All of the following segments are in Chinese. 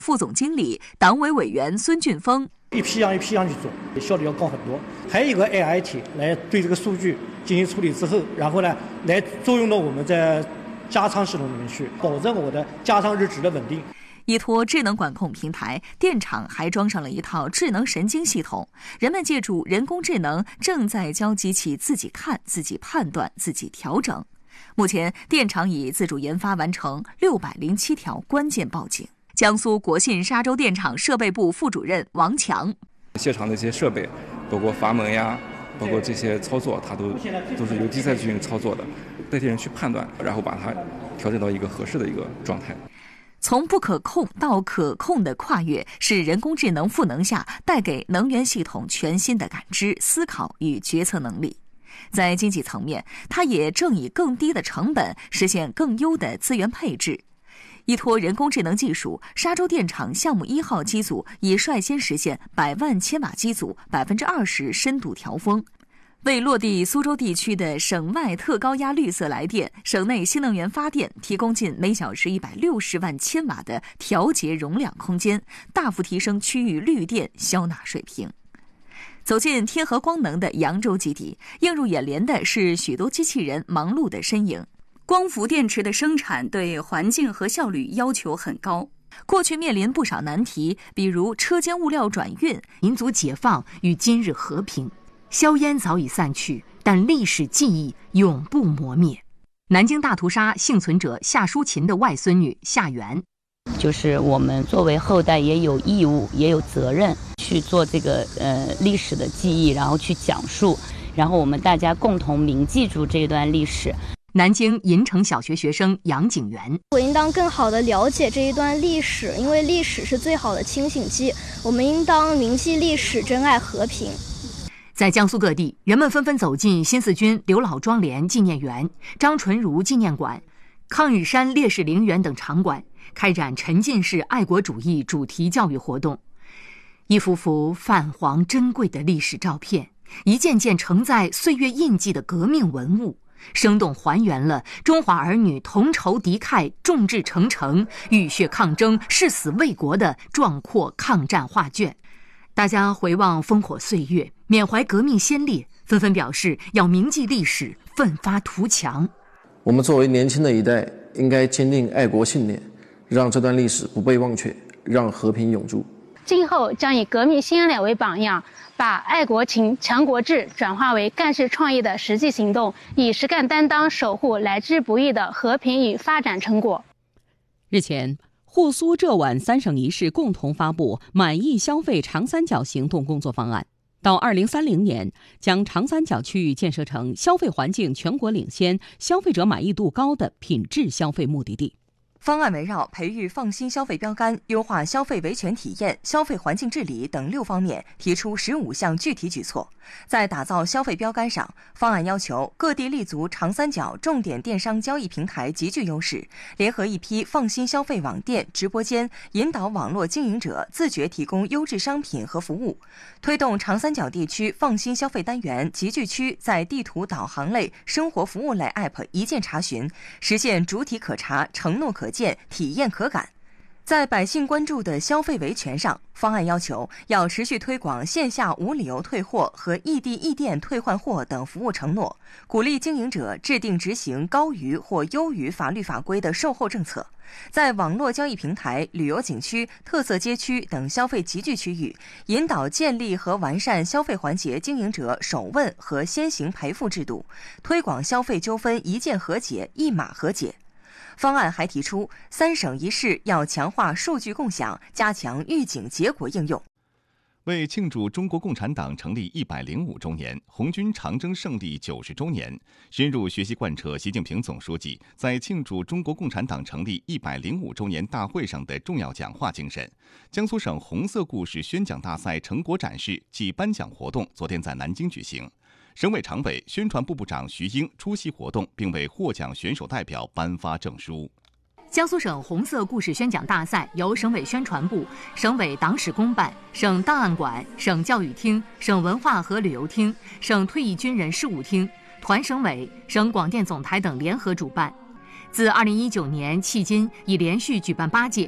副总经理、党委委员孙俊峰。 一批样一批样去做，效率要高很多。还有一个 AIT 来对这个数据进行处理之后，然后呢，来作用到我们在加仓系统里面去，保证我的加仓日值的稳定。 依托智能管控平台，电厂还装上了一套智能神经系统，人们借助人工智能正在教机器自己看、自己判断、自己调整。目前，电厂已自主研发完成607条关键报警。江苏国信沙洲电厂设备部副主任王强： 现场的一些设备，包括阀门呀，包括这些操作，它都是由机器进行操作的，代替人去判断，然后把它调整到一个合适的一个状态。 从不可控到可控的跨越，是人工智能赋能下带给能源系统全新的感知、思考与决策能力。在经济层面，它也正以更低的成本实现更优的资源配置。依托人工智能技术，沙洲电厂项目1号机组已率先实现100万千瓦机组20%深度调峰。为落地苏州地区的省外特高压绿色来电、省内新能源发电提供近每小时160万千瓦的调节容量空间，大幅提升区域绿电消纳水平。走进天合光能的扬州基地，映入眼帘的是许多机器人忙碌的身影。光伏电池的生产对环境和效率要求很高，过去面临不少难题，比如车间物料转运、 民族解放与今日和平。硝烟早已散去，但历史记忆永不磨灭。南京大屠杀幸存者夏淑琴的外孙女夏媛， 就是我们作为后代也有义务也有责任去做这个历史的记忆，然后去讲述，然后我们大家共同铭记住这段历史。 南京银城小学学生杨景元： 我应当更好地了解这一段历史，因为历史是最好的清醒剂。我们应当铭记历史，珍爱和平。 在江苏各地，人们纷纷走进新四军刘老庄连纪念园、张纯如纪念馆、抗日山烈士陵园等场馆，开展沉浸式爱国主义主题教育活动。一幅幅泛黄珍贵的历史照片，一件件承载岁月印记的革命文物，生动还原了中华儿女同仇敌忾、众志成城、浴血抗争、誓死为国的壮阔抗战画卷。大家回望烽火岁月，缅怀革命先烈，纷纷表示要铭记历史，奋发图强。 我们作为年轻的一代，应该坚定爱国信念，让这段历史不被忘却，让和平永驻。 今后将以革命先烈为榜样，把爱国情、强国志转化为干事创业的实际行动，以实干担当守护来之不易的和平与发展成果。 日前，沪苏浙皖3省1市共同发布满意消费长三角行动工作方案，到2030年将长三角区域建设成消费环境全国领先、消费者满意度高的品质消费目的地。 方案围绕培育放心消费标杆、优化消费维权体验、消费环境治理等6方面，提出15项具体举措。在打造消费标杆上，方案要求各地立足长三角重点电商交易平台极具优势，联合一批放心消费网店、直播间，引导网络经营者自觉提供优质商品和服务，推动长三角地区放心消费单元集聚区在地图导航类、生活服务类 App 一键查询，实现主体可查、承诺可见、体验可感。在百姓关注的消费维权上，方案要求要持续推广线下无理由退货和异地异店退换货等服务承诺，鼓励经营者制定执行高于或优于法律法规的售后政策。在网络交易平台、旅游景区、特色街区等消费集聚区域，引导建立和完善消费环节经营者首问和先行赔付制度，推广消费纠纷一键和解、一码和解。方案还提出3省1市要强化数据共享，加强预警结果应用。 为庆祝中国共产党成立105周年、红军长征胜利90周年，深入学习贯彻习近平总书记在庆祝中国共产党成立105周年大会上的重要讲话精神，江苏省红色故事宣讲大赛成果展示暨颁奖活动昨天在南京举行。省委常委、宣传部部长徐英出席活动，并为获奖选手代表颁发证书。 江苏省红色故事宣讲大赛由省委宣传部、省委党史公办、省档案馆、省教育厅、省文化和旅游厅、省退役军人事务厅、团省委、省广电总台等联合主办。自2019年迄今已连续举办8届，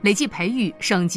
累计培育省级